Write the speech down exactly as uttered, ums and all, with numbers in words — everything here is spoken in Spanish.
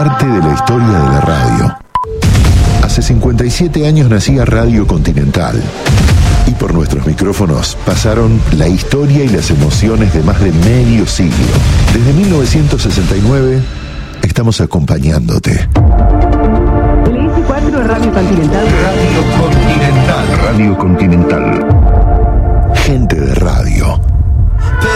parte de la historia de la radio. Hace cincuenta y siete años nacía Radio Continental. Y por nuestros micrófonos pasaron la historia y las emociones de más de medio siglo. Desde mil novecientos sesenta y nueve estamos acompañándote. El S cuatro es Radio Continental. Radio Continental. Radio Continental. Gente